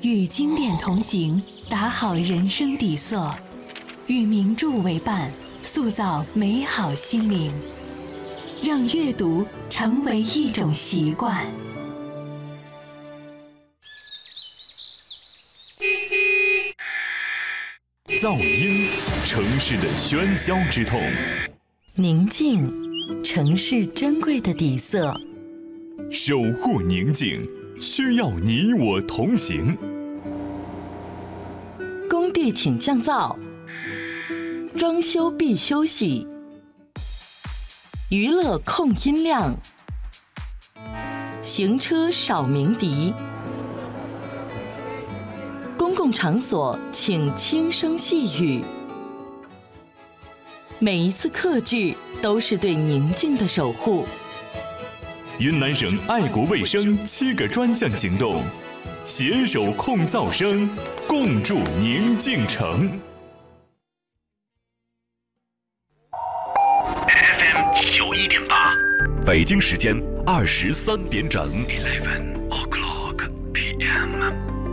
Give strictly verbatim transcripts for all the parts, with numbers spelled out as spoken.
与经典同行，打好人生底色；与名著为伴，塑造美好心灵。让阅读成为一种习惯。 噪音，城市的喧嚣之痛； 宁静，城市珍贵的底色。 守护宁静，需要你我同行。 工地请降噪，装修必休息，娱乐控音量，行车少鸣笛。公共场所请轻声细语，每一次克制都是对宁静的守护。 云南省爱国卫生七个专项行动，携手控噪声，共筑宁静城。 F M 九一点八， 北京时间二十三点整。 Eleven o'clock P M。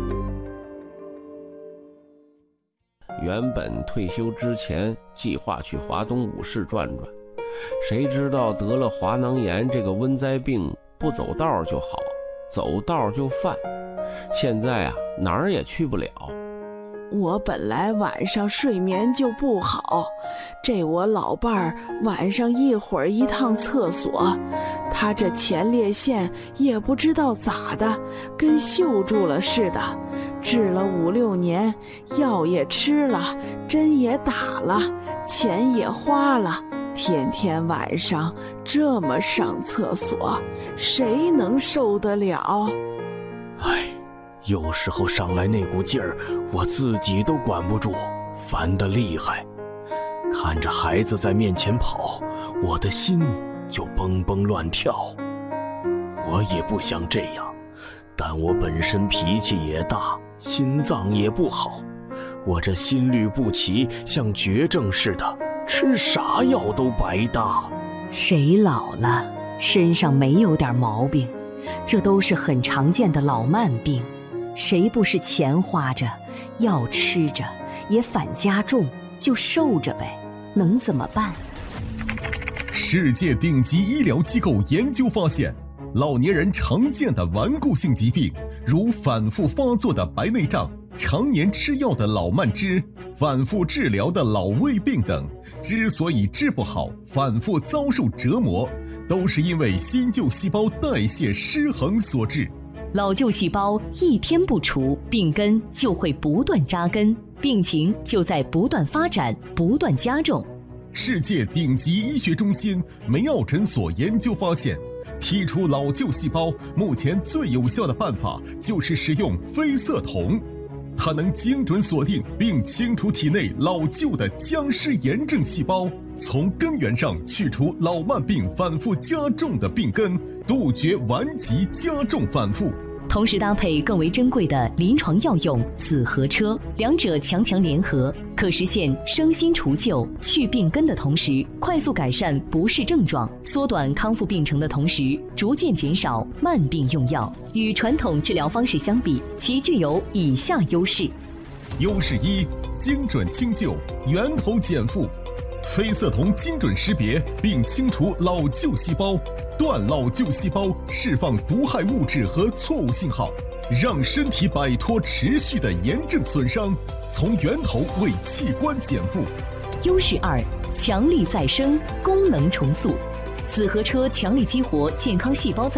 原本退休之前计划去华东五市转转，谁知道得了华囊炎这个瘟灾病，不走道就好，走道就犯。现在啊，哪儿也去不了。 我本来晚上睡眠就不好，这我老伴儿晚上一会儿一趟厕所，他这前列腺也不知道咋的，跟锈住了似的，治了五六年，药也吃了，针也打了，钱也花了，天天晚上这么上厕所，谁能受得了？ 唉，有时候上来那股劲儿，我自己都管不住，烦得厉害。看着孩子在面前跑，我的心就蹦蹦乱跳。我也不想这样，但我本身脾气也大，心脏也不好，我这心律不齐，像绝症似的，吃啥药都白搭。 谁老了身上没有点毛病？这都是很常见的老慢病。谁不是钱花着，药吃着，也反加重，就受着呗，能怎么办？ 世界顶级医疗机构研究发现，老年人常见的顽固性疾病，如反复发作的白内障、常年吃药的老慢支、反复治疗的老胃病等，之所以治不好，反复遭受折磨，都是因为新旧细胞代谢失衡所致。 老旧细胞一天不除，病根就会不断扎根，病情就在不断发展，不断加重。 世界顶级医学中心梅奥诊所研究发现，剔除老旧细胞，目前最有效的办法就是使用非色酮，它能精准锁定并清除体内老旧的僵尸炎症细胞，从根源上去除老慢病反复加重的病根，杜绝顽疾加重反复。 同时搭配更为珍贵的临床药用紫河车，两者强强联合，可实现生新除旧、去病根的同时，快速改善不适症状，缩短康复病程的同时，逐渐减少慢病用药。与传统治疗方式相比，其具有以下优势： 优势一，精准清救，源头减负。非色酮精准识别并清除老旧细胞，断老旧细胞，释放毒害物质和错误信号，让身体摆脱持续的炎症损伤，从源头为器官减负。 优势二，强力再生，功能重塑。紫河车强力激活健康细胞再